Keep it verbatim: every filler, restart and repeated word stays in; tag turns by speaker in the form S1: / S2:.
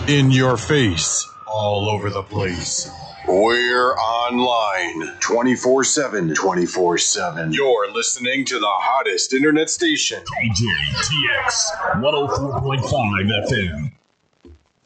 S1: In your face, all over the place. We're online twenty-four seven. twenty-four seven. You're listening to the hottest internet station.
S2: D J T X one oh four point five F M.